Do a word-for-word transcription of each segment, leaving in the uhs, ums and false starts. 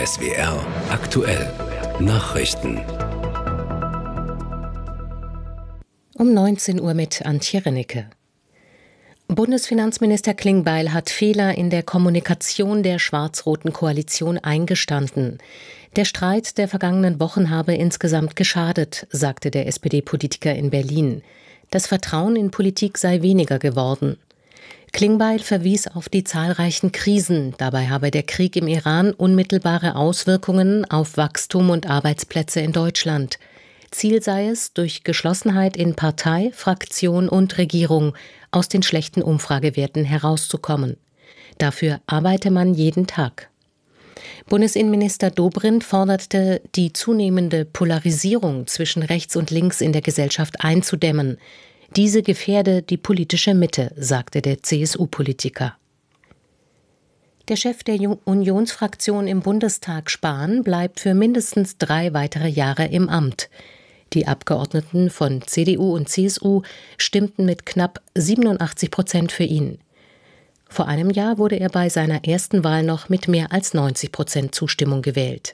S W R aktuell Nachrichten. Um neunzehn Uhr mit Antje Rennecke. Bundesfinanzminister Klingbeil hat Fehler in der Kommunikation der schwarz-roten Koalition eingestanden. Der Streit der vergangenen Wochen habe insgesamt geschadet, sagte der S P D-Politiker in Berlin. Das Vertrauen in Politik sei weniger geworden. Klingbeil verwies auf die zahlreichen Krisen. Dabei habe der Krieg im Iran unmittelbare Auswirkungen auf Wachstum und Arbeitsplätze in Deutschland. Ziel sei es, durch Geschlossenheit in Partei, Fraktion und Regierung aus den schlechten Umfragewerten herauszukommen. Dafür arbeite man jeden Tag. Bundesinnenminister Dobrindt forderte, die zunehmende Polarisierung zwischen rechts und links in der Gesellschaft einzudämmen. Diese gefährde die politische Mitte, sagte der C S U-Politiker. Der Chef der Unionsfraktion im Bundestag, Spahn, bleibt für mindestens drei weitere Jahre im Amt. Die Abgeordneten von C D U und C S U stimmten mit knapp siebenundachtzig Prozent für ihn. Vor einem Jahr wurde er bei seiner ersten Wahl noch mit mehr als neunzig Prozent Zustimmung gewählt.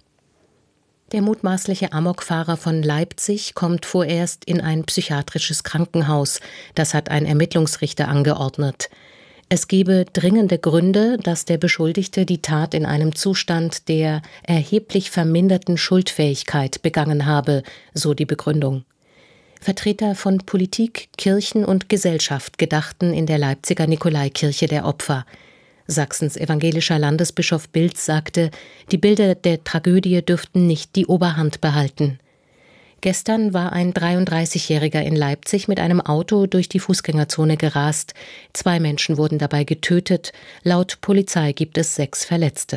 Der mutmaßliche Amokfahrer von Leipzig kommt vorerst in ein psychiatrisches Krankenhaus. Das hat ein Ermittlungsrichter angeordnet. Es gebe dringende Gründe, dass der Beschuldigte die Tat in einem Zustand der erheblich verminderten Schuldfähigkeit begangen habe, so die Begründung. Vertreter von Politik, Kirchen und Gesellschaft gedachten in der Leipziger Nikolaikirche der Opfer. Sachsens evangelischer Landesbischof Bilz sagte, die Bilder der Tragödie dürften nicht die Oberhand behalten. Gestern war ein dreiunddreißigjähriger in Leipzig mit einem Auto durch die Fußgängerzone gerast. Zwei Menschen wurden dabei getötet. Laut Polizei gibt es sechs Verletzte.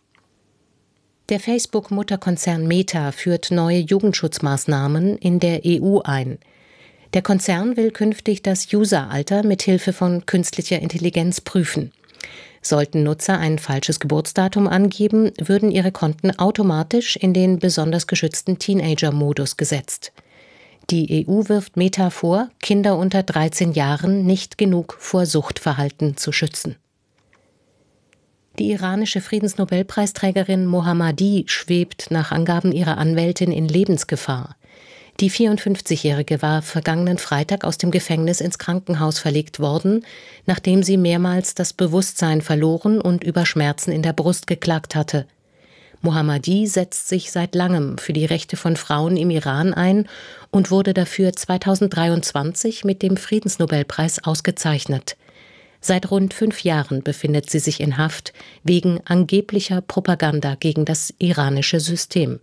Der Facebook-Mutterkonzern Meta führt neue Jugendschutzmaßnahmen in der E U ein. Der Konzern will künftig das Useralter mit Hilfe von künstlicher Intelligenz prüfen. Sollten Nutzer ein falsches Geburtsdatum angeben, würden ihre Konten automatisch in den besonders geschützten Teenager-Modus gesetzt. Die E U wirft Meta vor, Kinder unter dreizehn Jahren nicht genug vor Suchtverhalten zu schützen. Die iranische Friedensnobelpreisträgerin Mohammadi schwebt nach Angaben ihrer Anwältin in Lebensgefahr. Die vierundfünfzigjährige war vergangenen Freitag aus dem Gefängnis ins Krankenhaus verlegt worden, nachdem sie mehrmals das Bewusstsein verloren und über Schmerzen in der Brust geklagt hatte. Mohammadi setzt sich seit langem für die Rechte von Frauen im Iran ein und wurde dafür zweitausenddreiundzwanzig mit dem Friedensnobelpreis ausgezeichnet. Seit rund fünf Jahren befindet sie sich in Haft wegen angeblicher Propaganda gegen das iranische System.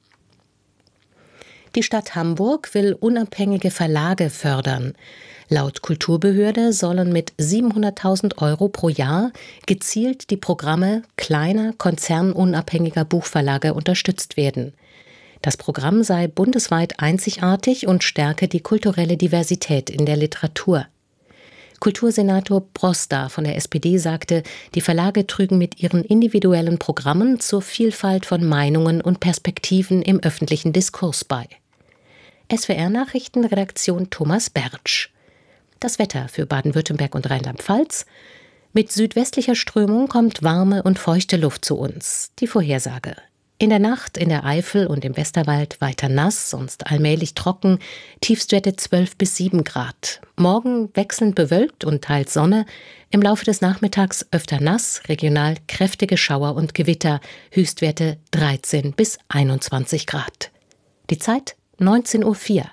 Die Stadt Hamburg will unabhängige Verlage fördern. Laut Kulturbehörde sollen mit siebenhunderttausend Euro pro Jahr gezielt die Programme kleiner, konzernunabhängiger Buchverlage unterstützt werden. Das Programm sei bundesweit einzigartig und stärke die kulturelle Diversität in der Literatur. Kultursenator Broster von der S P D sagte, die Verlage trügen mit ihren individuellen Programmen zur Vielfalt von Meinungen und Perspektiven im öffentlichen Diskurs bei. S W R-Nachrichtenredaktion Thomas Bertsch. Das Wetter für Baden-Württemberg und Rheinland-Pfalz. Mit südwestlicher Strömung kommt warme und feuchte Luft zu uns. Die Vorhersage. In der Nacht in der Eifel und im Westerwald weiter nass, sonst allmählich trocken, Tiefstwerte zwölf bis sieben Grad. Morgen wechselnd bewölkt und teils Sonne, im Laufe des Nachmittags öfter nass, regional kräftige Schauer und Gewitter, Höchstwerte dreizehn bis einundzwanzig Grad. Die Zeit neunzehn Uhr vier.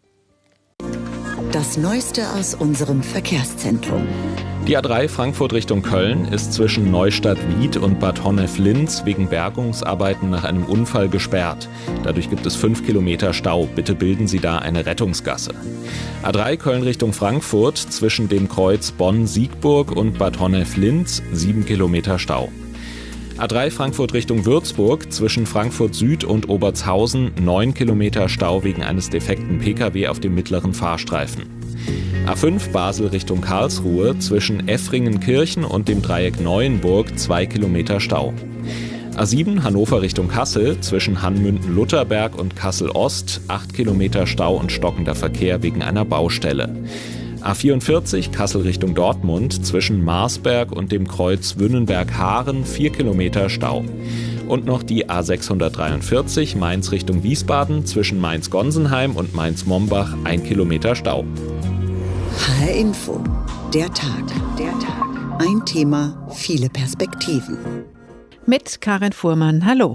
Das Neueste aus unserem Verkehrszentrum. Die A drei Frankfurt Richtung Köln ist zwischen Neustadt-Wied und Bad Honnef-Linz wegen Bergungsarbeiten nach einem Unfall gesperrt. Dadurch gibt es fünf Kilometer Stau. Bitte bilden Sie da eine Rettungsgasse. A drei Köln Richtung Frankfurt zwischen dem Kreuz Bonn-Siegburg und Bad Honnef-Linz sieben Kilometer Stau. A drei Frankfurt Richtung Würzburg zwischen Frankfurt Süd und Obertshausen neun Kilometer Stau wegen eines defekten Pkw auf dem mittleren Fahrstreifen. A fünf Basel Richtung Karlsruhe zwischen Effringenkirchen und dem Dreieck Neuenburg zwei Kilometer Stau. A sieben Hannover Richtung Kassel zwischen Hanmünden-Lutherberg und Kassel-Ost acht Kilometer Stau und stockender Verkehr wegen einer Baustelle. A vierundvierzig Kassel Richtung Dortmund zwischen Marsberg und dem Kreuz Wünnenberg-Haaren vier Kilometer Stau. Und noch die A sechshundertdreiundvierzig Mainz Richtung Wiesbaden zwischen Mainz-Gonsenheim und Mainz-Mombach ein Kilometer Stau. H R Info, der Tag. Der Tag. Ein Thema, viele Perspektiven. Mit Karin Fuhrmann, hallo.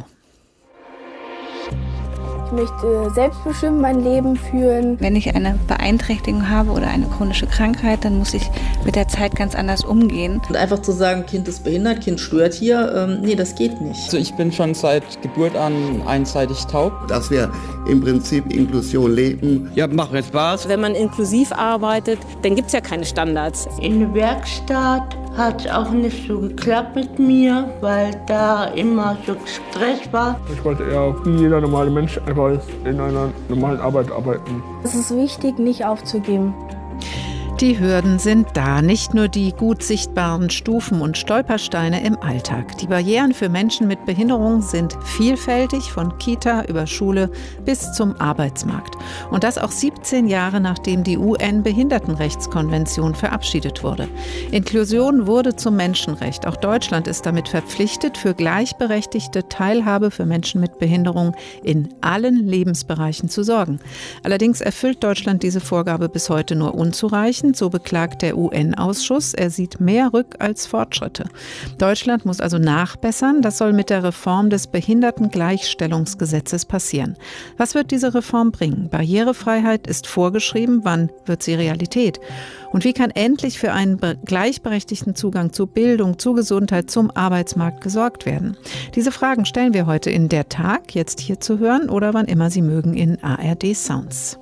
Ich möchte selbstbestimmt mein Leben führen. Wenn ich eine Beeinträchtigung habe oder eine chronische Krankheit, dann muss ich mit der Zeit ganz anders umgehen. Und einfach zu sagen, Kind ist behindert, Kind stört hier, ähm, nee, das geht nicht. Also ich bin schon seit Geburt an einseitig taub. Dass wir im Prinzip Inklusion leben. Ja, macht mir Spaß. Wenn man inklusiv arbeitet, dann gibt es ja keine Standards. In der Werkstatt hat es auch nicht so geklappt mit mir, weil da immer so Stress war. Ich wollte eher wie jeder normale Mensch einfach in einer normalen Arbeit arbeiten. Es ist wichtig, nicht aufzugeben. Die Hürden sind da, nicht nur die gut sichtbaren Stufen und Stolpersteine im Alltag. Die Barrieren für Menschen mit Behinderung sind vielfältig, von Kita über Schule bis zum Arbeitsmarkt. Und das auch siebzehn Jahre nachdem die U N-Behindertenrechtskonvention verabschiedet wurde. Inklusion wurde zum Menschenrecht. Auch Deutschland ist damit verpflichtet, für gleichberechtigte Teilhabe für Menschen mit Behinderung in allen Lebensbereichen zu sorgen. Allerdings erfüllt Deutschland diese Vorgabe bis heute nur unzureichend. So beklagt der U N-Ausschuss. Er sieht mehr Rück- als Fortschritte. Deutschland muss also nachbessern. Das soll mit der Reform des Behindertengleichstellungsgesetzes passieren. Was wird diese Reform bringen? Barrierefreiheit ist vorgeschrieben. Wann wird sie Realität? Und wie kann endlich für einen gleichberechtigten Zugang zu Bildung, zu Gesundheit, zum Arbeitsmarkt gesorgt werden? Diese Fragen stellen wir heute in Der Tag, jetzt hier zu hören oder wann immer Sie mögen in A R D Sounds.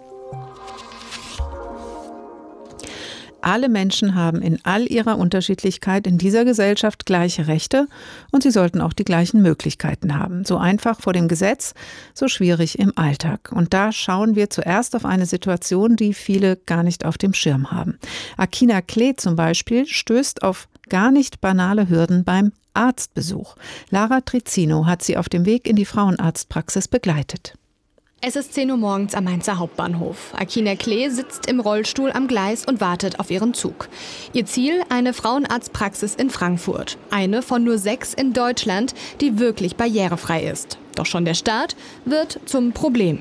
Alle Menschen haben in all ihrer Unterschiedlichkeit in dieser Gesellschaft gleiche Rechte und sie sollten auch die gleichen Möglichkeiten haben. So einfach vor dem Gesetz, so schwierig im Alltag. Und da schauen wir zuerst auf eine Situation, die viele gar nicht auf dem Schirm haben. Akina Klee zum Beispiel stößt auf gar nicht banale Hürden beim Arztbesuch. Lara Trizzino hat sie auf dem Weg in die Frauenarztpraxis begleitet. Es ist zehn Uhr morgens am Mainzer Hauptbahnhof. Akina Klee sitzt im Rollstuhl am Gleis und wartet auf ihren Zug. Ihr Ziel, eine Frauenarztpraxis in Frankfurt. Eine von nur sechs in Deutschland, die wirklich barrierefrei ist. Doch schon der Start wird zum Problem.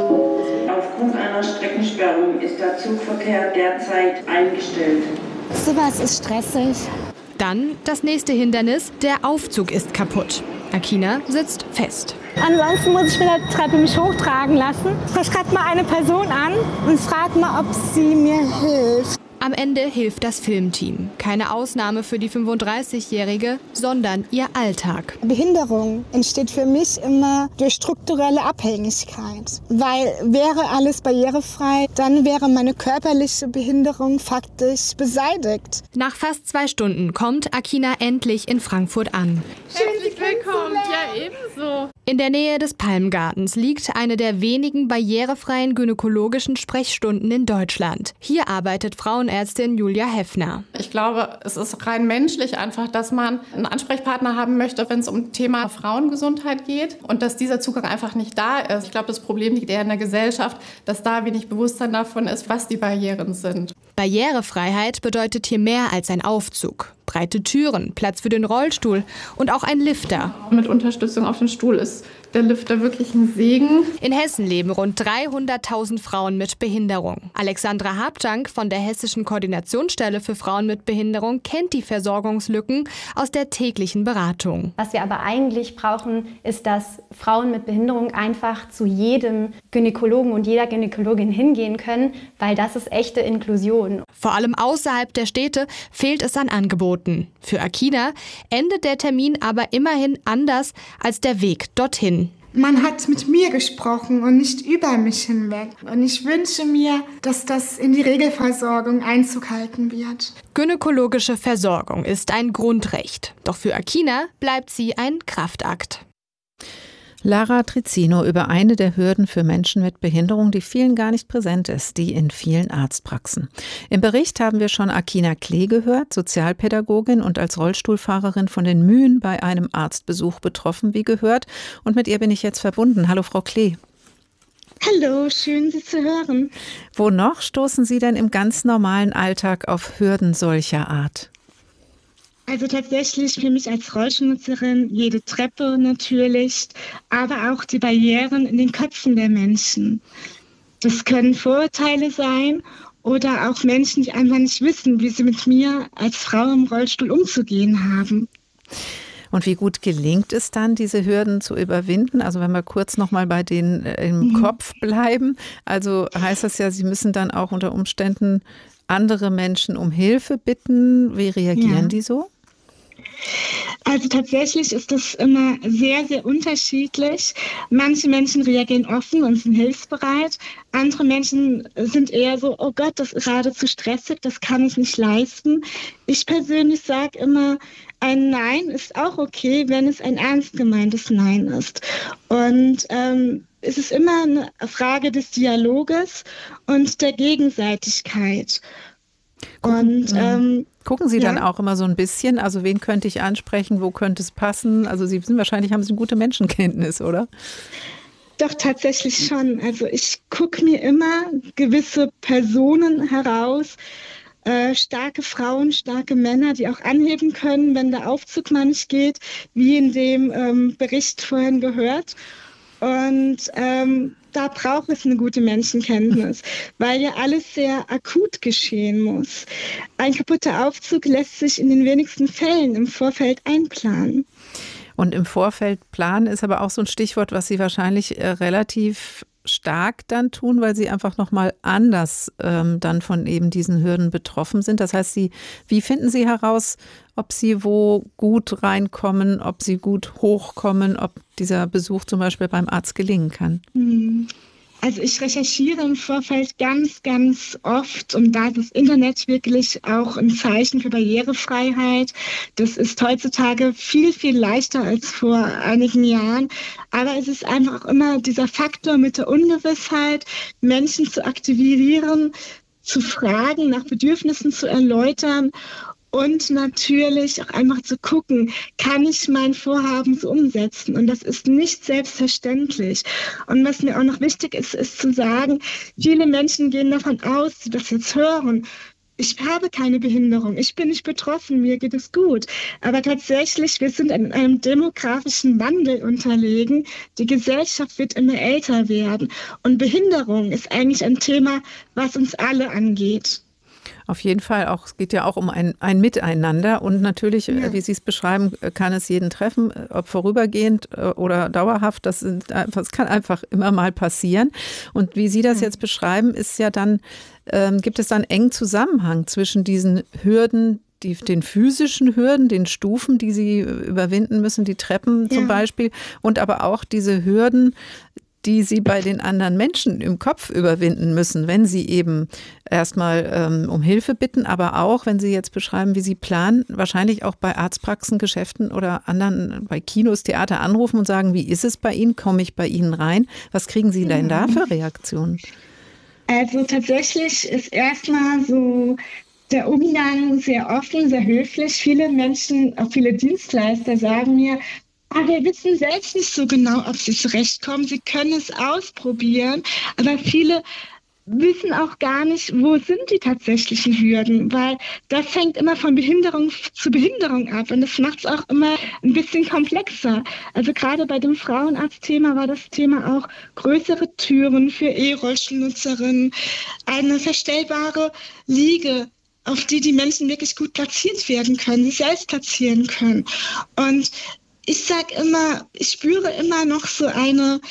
Aufgrund einer Streckensperrung ist der Zugverkehr derzeit eingestellt. Sowas ist stressig. Dann das nächste Hindernis, der Aufzug ist kaputt. Akina sitzt fest. Ansonsten muss ich mit der Treppe mich hochtragen lassen. Ich schreibe mal eine Person an und frage mal, ob sie mir hilft. Am Ende hilft das Filmteam. Keine Ausnahme für die fünfunddreißigjährige, sondern ihr Alltag. Behinderung entsteht für mich immer durch strukturelle Abhängigkeit. Weil wäre alles barrierefrei, dann wäre meine körperliche Behinderung faktisch beseitigt. Nach fast zwei Stunden kommt Akina endlich in Frankfurt an. Herzlich willkommen, ja ebenso. In der Nähe des Palmgartens liegt eine der wenigen barrierefreien gynäkologischen Sprechstunden in Deutschland. Hier arbeitet Frauenärztin Julia Heffner. Ich glaube, es ist rein menschlich einfach, dass man einen Ansprechpartner haben möchte, wenn es um Thema Frauengesundheit geht und dass dieser Zugang einfach nicht da ist. Ich glaube, das Problem liegt eher in der Gesellschaft, dass da wenig Bewusstsein davon ist, was die Barrieren sind. Barrierefreiheit bedeutet hier mehr als ein Aufzug. Breite Türen, Platz für den Rollstuhl und auch ein Lifter. Mit Unterstützung auf dem Stuhl ist der Lifter wirklich ein Segen. In Hessen leben rund dreihunderttausend Frauen mit Behinderung. Alexandra Habtank von der Hessischen Koordinationsstelle für Frauen mit Behinderung kennt die Versorgungslücken aus der täglichen Beratung. Was wir aber eigentlich brauchen, ist, dass Frauen mit Behinderung einfach zu jedem Gynäkologen und jeder Gynäkologin hingehen können, weil das ist echte Inklusion. Vor allem außerhalb der Städte fehlt es an Angeboten. Für Akina endet der Termin aber immerhin anders als der Weg dorthin. Man hat mit mir gesprochen und nicht über mich hinweg. Und ich wünsche mir, dass das in die Regelversorgung Einzug halten wird. Gynäkologische Versorgung ist ein Grundrecht. Doch für Akina bleibt sie ein Kraftakt. Lara Trizzino über eine der Hürden für Menschen mit Behinderung, die vielen gar nicht präsent ist, die in vielen Arztpraxen. Im Bericht haben wir schon Akina Klee gehört, Sozialpädagogin und als Rollstuhlfahrerin von den Mühen bei einem Arztbesuch betroffen, wie gehört. Und mit ihr bin ich jetzt verbunden. Hallo, Frau Klee. Hallo, schön, Sie zu hören. Wo noch stoßen Sie denn im ganz normalen Alltag auf Hürden solcher Art? Also tatsächlich für mich als Rollstuhlnutzerin jede Treppe natürlich, aber auch die Barrieren in den Köpfen der Menschen. Das können Vorurteile sein oder auch Menschen, die einfach nicht wissen, wie sie mit mir als Frau im Rollstuhl umzugehen haben. Und wie gut gelingt es dann, diese Hürden zu überwinden? Also wenn wir kurz noch mal bei denen im mhm. Kopf bleiben. Also heißt das ja, Sie müssen dann auch unter Umständen andere Menschen um Hilfe bitten. Wie reagieren ja. die so? Also tatsächlich ist das immer sehr, sehr unterschiedlich. Manche Menschen reagieren offen und sind hilfsbereit. Andere Menschen sind eher so, oh Gott, das ist gerade zu stressig, das kann ich nicht leisten. Ich persönlich sage immer, ein Nein ist auch okay, wenn es ein ernst gemeintes Nein ist. Und ähm, es ist immer eine Frage des Dialoges und der Gegenseitigkeit. Gucken, und ähm, gucken Sie ja. dann auch immer so ein bisschen, also wen könnte ich ansprechen, wo könnte es passen? Also Sie sind wahrscheinlich, haben Sie eine gute Menschenkenntnis, oder? Doch, tatsächlich schon. Also ich gucke mir immer gewisse Personen heraus, äh, starke Frauen, starke Männer, die auch anheben können, wenn der Aufzug mal nicht geht, wie in dem ähm, Bericht vorhin gehört. Und ähm, da braucht es eine gute Menschenkenntnis, weil ja alles sehr akut geschehen muss. Ein kaputter Aufzug lässt sich in den wenigsten Fällen im Vorfeld einplanen. Und im Vorfeld planen ist aber auch so ein Stichwort, was Sie wahrscheinlich äh, relativ stark dann tun, weil Sie einfach nochmal anders ähm, dann von eben diesen Hürden betroffen sind. Das heißt, Sie, wie finden Sie heraus, ob Sie wo gut reinkommen, ob Sie gut hochkommen, ob dieser Besuch zum Beispiel beim Arzt gelingen kann? Also ich recherchiere im Vorfeld ganz, ganz oft und da ist das Internet wirklich auch ein Zeichen für Barrierefreiheit. Das ist heutzutage viel, viel leichter als vor einigen Jahren. Aber es ist einfach auch immer dieser Faktor mit der Ungewissheit, Menschen zu aktivieren, zu fragen, nach Bedürfnissen zu erläutern. Und natürlich auch einfach zu gucken, kann ich mein Vorhaben so umsetzen? Und das ist nicht selbstverständlich. Und was mir auch noch wichtig ist, ist zu sagen, viele Menschen gehen davon aus, die das jetzt hören, ich habe keine Behinderung, ich bin nicht betroffen, mir geht es gut. Aber tatsächlich, wir sind in einem demografischen Wandel unterlegen. Die Gesellschaft wird immer älter werden. Und Behinderung ist eigentlich ein Thema, was uns alle angeht. Auf jeden Fall, auch, es geht ja auch um ein, ein Miteinander und natürlich, ja. wie Sie es beschreiben, kann es jeden treffen, ob vorübergehend oder dauerhaft, das, sind, das kann einfach immer mal passieren. Und wie Sie das jetzt beschreiben, ist ja dann, ähm, gibt es dann engen Zusammenhang zwischen diesen Hürden, die, den physischen Hürden, den Stufen, die Sie überwinden müssen, die Treppen ja. zum Beispiel, und aber auch diese Hürden, die Sie bei den anderen Menschen im Kopf überwinden müssen, wenn Sie eben erstmal ähm, um Hilfe bitten, aber auch, wenn Sie jetzt beschreiben, wie Sie planen, wahrscheinlich auch bei Arztpraxen, Geschäften oder anderen, bei Kinos, Theater anrufen und sagen, wie ist es bei Ihnen, komme ich bei Ihnen rein? Was kriegen Sie denn da für Reaktionen? Also tatsächlich ist erstmal so der Umgang sehr offen, sehr höflich. Viele Menschen, auch viele Dienstleister sagen mir, aber wir wissen selbst nicht so genau, ob sie zurechtkommen. Sie können es ausprobieren, aber viele wissen auch gar nicht, wo sind die tatsächlichen Hürden, weil das hängt immer von Behinderung zu Behinderung ab und das macht es auch immer ein bisschen komplexer. Also gerade bei dem Frauenarztthema war das Thema auch größere Türen für E-Rollstuhlnutzerinnen, eine verstellbare Liege, auf die die Menschen wirklich gut platziert werden können, sich selbst platzieren können. Und ich sage immer, ich spüre immer noch so eine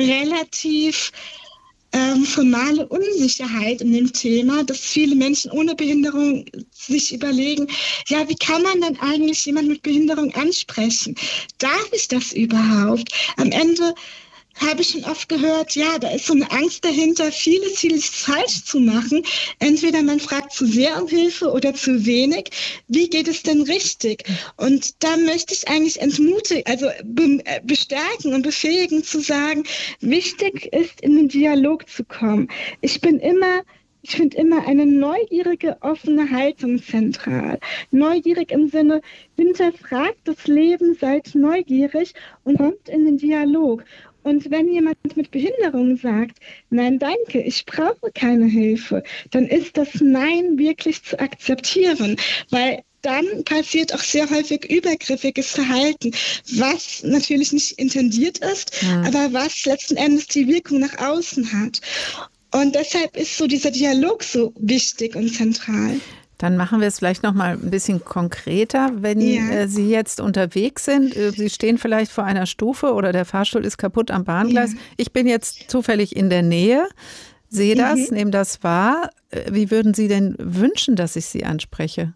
relativ ähm, formale Unsicherheit in dem Thema, dass viele Menschen ohne Behinderung sich überlegen, ja, wie kann man denn eigentlich jemanden mit Behinderung ansprechen? Darf ich das überhaupt? Am Ende habe ich schon oft gehört, ja, da ist so eine Angst dahinter, vieles, vieles falsch zu machen. Entweder man fragt zu sehr um Hilfe oder zu wenig. Wie geht es denn richtig? Und da möchte ich eigentlich entmutigen, also be- bestärken und befähigen zu sagen, wichtig ist, in den Dialog zu kommen. Ich bin immer Ich finde immer eine neugierige, offene Haltung zentral. Neugierig im Sinne, hinterfragt das Leben, seid neugierig und kommt in den Dialog. Und wenn jemand mit Behinderung sagt, nein, danke, ich brauche keine Hilfe, dann ist das Nein wirklich zu akzeptieren, weil dann passiert auch sehr häufig übergriffiges Verhalten, was natürlich nicht intendiert ist, ja. aber was letzten Endes die Wirkung nach außen hat. Und deshalb ist so dieser Dialog so wichtig und zentral. Dann machen wir es vielleicht noch mal ein bisschen konkreter, wenn ja. äh, Sie jetzt unterwegs sind. Äh, Sie stehen vielleicht vor einer Stufe oder der Fahrstuhl ist kaputt am Bahngleis. Ja. Ich bin jetzt zufällig in der Nähe, sehe das, mhm. nehme das wahr. Äh, wie würden Sie denn wünschen, dass ich Sie anspreche?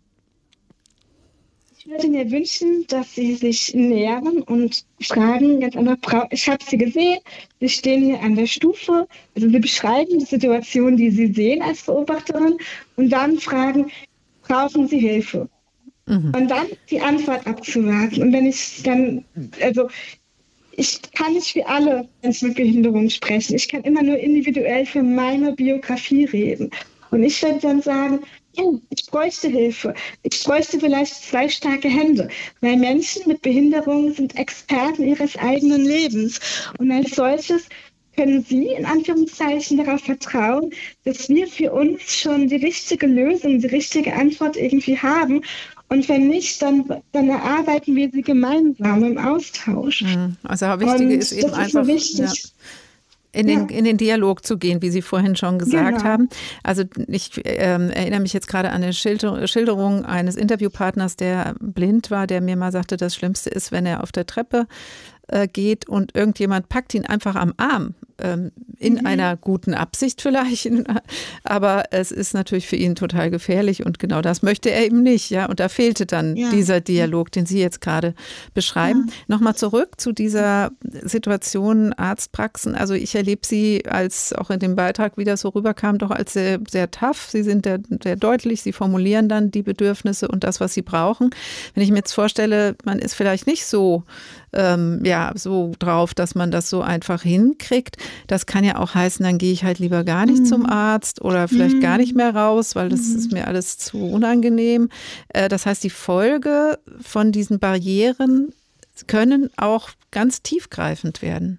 Ich würde mir wünschen, dass Sie sich nähern und fragen, jetzt aber, ich habe Sie gesehen, Sie stehen hier an der Stufe, also Sie beschreiben die Situation, die Sie sehen als Beobachterin und dann fragen, brauchen Sie Hilfe? Mhm. Und dann die Antwort abzuwarten. Und wenn ich dann, also ich kann nicht für alle Menschen mit Behinderung sprechen. Ich kann immer nur individuell für meine Biografie reden. Und ich würde dann sagen, ja, ich bräuchte Hilfe. Ich bräuchte vielleicht zwei starke Hände, weil Menschen mit Behinderung sind Experten ihres eigenen Lebens. Und als solches können Sie in Anführungszeichen darauf vertrauen, dass wir für uns schon die richtige Lösung, die richtige Antwort irgendwie haben. Und wenn nicht, dann, dann erarbeiten wir sie gemeinsam im Austausch. Also das Wichtige ist eben einfach, ja, in den, ja. in den Dialog zu gehen, wie Sie vorhin schon gesagt genau. haben. Also ich ähm, erinnere mich jetzt gerade an eine Schilder- Schilderung eines Interviewpartners, der blind war, der mir mal sagte, das Schlimmste ist, wenn er auf der Treppe äh, geht und irgendjemand packt ihn einfach am Arm. Ähm, in mhm. einer guten Absicht vielleicht, aber es ist natürlich für ihn total gefährlich und genau das möchte er eben nicht. Ja? Und da fehlte dann ja. dieser Dialog, den Sie jetzt gerade beschreiben. Ja. Nochmal zurück zu dieser Situation Arztpraxen. Also ich erlebe Sie als, auch in dem Beitrag, wie das so rüberkam, doch als sehr, sehr tough. Sie sind sehr, sehr deutlich, Sie formulieren dann die Bedürfnisse und das, was Sie brauchen. Wenn ich mir jetzt vorstelle, man ist vielleicht nicht so, ähm, ja, so drauf, dass man das so einfach hinkriegt, das kann ja auch heißen, dann gehe ich halt lieber gar nicht mhm. zum Arzt oder vielleicht mhm. gar nicht mehr raus, weil das mhm. ist mir alles zu unangenehm. Das heißt, die Folge von diesen Barrieren können auch ganz tiefgreifend werden.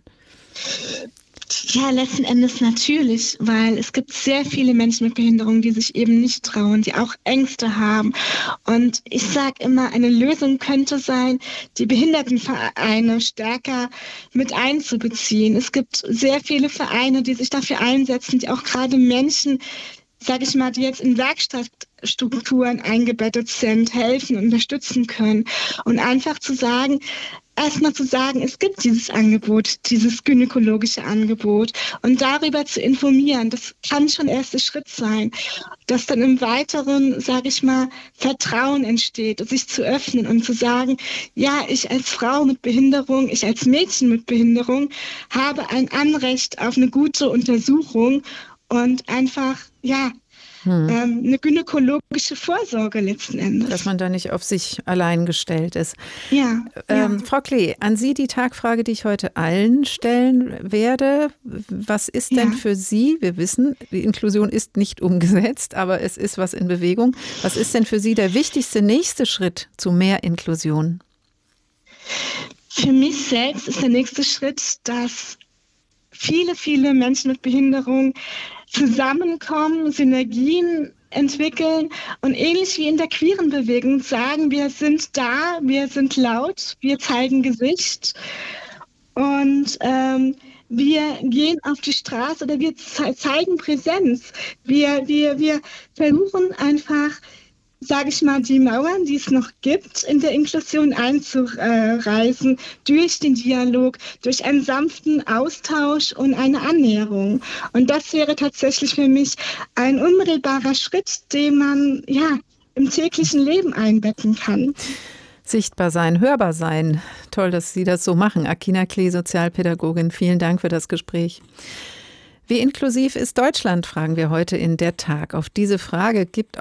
Ja, letzten Endes natürlich, weil es gibt sehr viele Menschen mit Behinderung, die sich eben nicht trauen, die auch Ängste haben. Und ich sage immer, eine Lösung könnte sein, die Behindertenvereine stärker mit einzubeziehen. Es gibt sehr viele Vereine, die sich dafür einsetzen, die auch gerade Menschen, sage ich mal, die jetzt in Werkstattstrukturen eingebettet sind, helfen, unterstützen können. Und einfach zu sagen, erstmal zu sagen, es gibt dieses Angebot, dieses gynäkologische Angebot und darüber zu informieren, das kann schon der erste Schritt sein, dass dann im Weiteren, sage ich mal, Vertrauen entsteht, sich zu öffnen und zu sagen, ja, ich als Frau mit Behinderung, ich als Mädchen mit Behinderung habe ein Anrecht auf eine gute Untersuchung und einfach, ja, Hm. Ähm, eine gynäkologische Vorsorge letzten Endes. Dass man da nicht auf sich allein gestellt ist. Ja, ähm, ja. Frau Klee, an Sie die Tagfrage, die ich heute allen stellen werde. Was ist ja. denn für Sie, wir wissen, die Inklusion ist nicht umgesetzt, aber es ist was in Bewegung. Was ist denn für Sie der wichtigste nächste Schritt zu mehr Inklusion? Für mich selbst ist der nächste Schritt, dass viele, viele Menschen mit Behinderung zusammenkommen, Synergien entwickeln und ähnlich wie in der queeren Bewegung sagen, wir sind da, wir sind laut, wir zeigen Gesicht und ähm, wir gehen auf die Straße oder wir ze- zeigen Präsenz. Wir, wir, wir versuchen einfach, sage ich mal, die Mauern, die es noch gibt, in der Inklusion einzureißen, durch den Dialog, durch einen sanften Austausch und eine Annäherung. Und das wäre tatsächlich für mich ein unmittelbarer Schritt, den man ja im täglichen Leben einbetten kann. Sichtbar sein, hörbar sein. Toll, dass Sie das so machen. Akina Klee, Sozialpädagogin, vielen Dank für das Gespräch. Wie inklusiv ist Deutschland, fragen wir heute in Der Tag. Auf diese Frage gibt